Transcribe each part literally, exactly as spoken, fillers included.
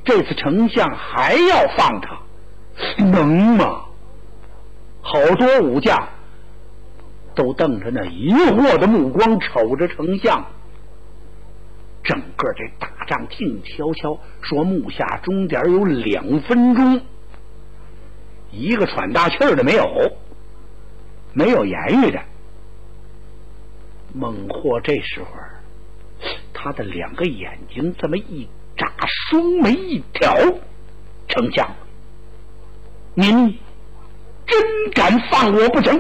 这次丞相还要放他，能吗？好多武将都瞪着那疑惑的目光瞅着丞相。整个这打仗静悄悄，说目下钟点有两分钟，一个喘大气儿的没有，没有言语的。孟获这时候他的两个眼睛这么一眨，双眉一挑，丞相，您真敢放我不成？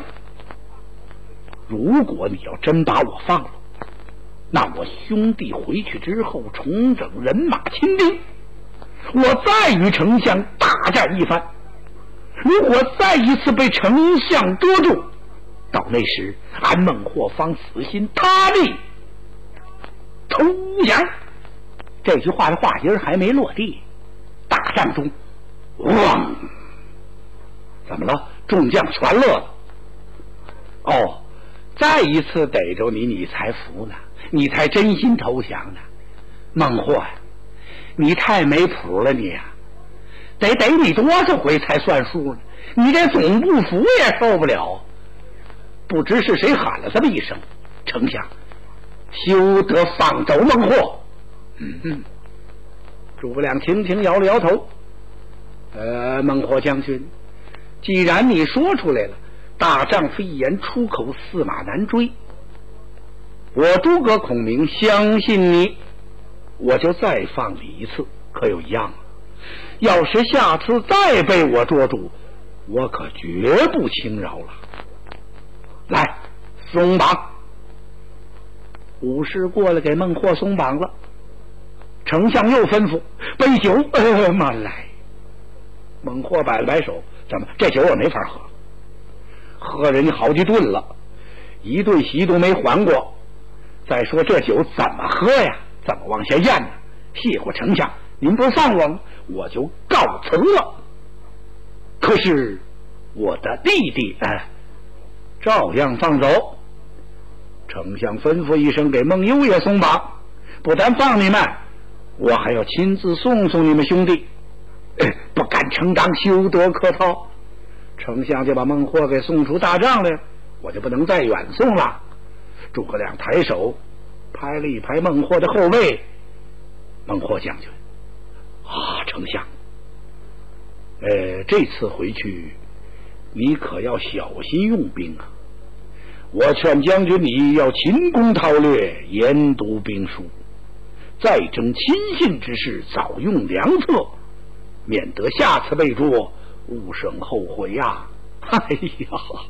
如果你要真把我放了，那我兄弟回去之后重整人马亲兵，我再与丞相大战一番。如果再一次被丞相捉住，到那时俺孟获方死心塌地投降。这句话的话音还没落地，大帐中汪，怎么了？众将全乐了。哦，再一次逮着你，你才服呢，你才真心投降呢。孟获呀，你太没谱了你呀、啊！得逮你多少回才算数呢？你这总不服也受不了。不知是谁喊了这么一声：“丞相，休得放走孟获。”嗯嗯，诸葛亮轻轻摇了摇头。呃，孟获将军，既然你说出来了，大丈夫一言出口，驷马难追。我诸葛孔明相信你，我就再放你一次，可有一样啊？要是下次再被我捉住，我可绝不轻饶了。来，松绑！武士过来给孟获松绑了。丞相又吩咐杯酒，呃，慢来。孟获摆了摆手，怎么这酒我没法喝，喝人家好几顿了，一顿席都没还过。再说这酒怎么喝呀？怎么往下咽呢？谢过丞相，您不放我吗？我就告辞了。可是我的弟弟，哎，照样放走。丞相吩咐一声，给孟优也松绑，不但放你们，我还要亲自送送你们兄弟。哎，不敢承当，休得客套。丞相就把孟获给送出大帐来，我就不能再远送了。诸葛亮抬手拍了一拍孟获的后背：“孟获将军啊，丞相，呃，这次回去你可要小心用兵啊！我劝将军你要勤工韬略，研读兵书，再征亲信之事，早用良策，免得下次被捉，勿生后悔呀！”哎呀，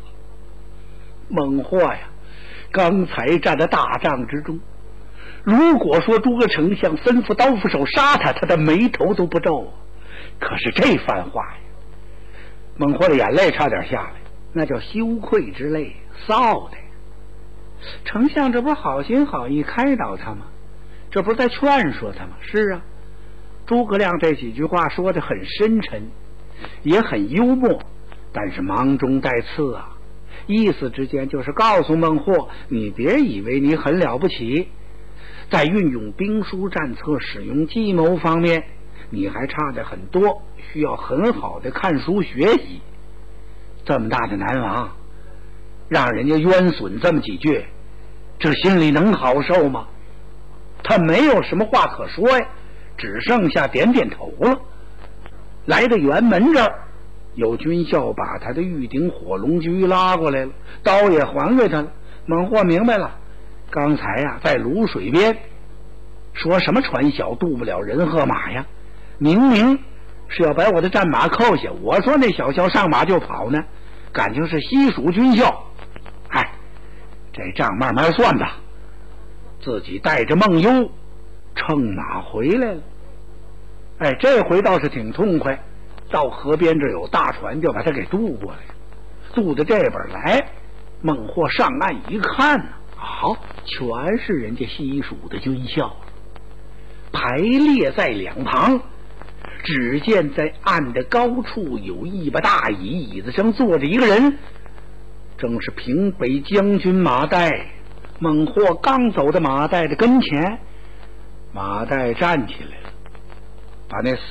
孟获呀，刚才站在大帐之中，如果说诸葛丞相吩咐刀斧手杀他，他的眉头都不皱啊。可是这番话呀，孟获的眼泪差点下来，那叫羞愧之泪，臊的。丞相这不是好心好意开导他吗？这不是在劝说他吗？是啊，诸葛亮这几句话说的很深沉，也很幽默，但是芒中带刺啊。意思之间就是告诉孟获，你别以为你很了不起，在运用兵书战策、使用计谋方面，你还差得很多，需要很好的看书学习。这么大的南王，让人家冤损这么几句，这心里能好受吗？他没有什么话可说呀，只剩下点点头了。来到辕门这儿，有军校把他的玉鼎火龙驹拉过来了，刀也还给他了。孟获明白了，刚才呀、啊、在泸水边说什么船小渡不了人和马呀，明明是要把我的战马扣下，我说那小校上马就跑呢，感情是西蜀军校。哎，这账慢慢算吧。自己带着孟优乘马回来了。哎，这回倒是挺痛快，到河边这有大船，就把他给渡过来，渡到这边来。孟获上岸一看呢，好，全是人家西蜀的军校，排列在两旁。只见在岸的高处有一把大椅，椅子上坐着一个人，正是平北将军马岱。孟获刚走到马岱的跟前，马岱站起来了，把那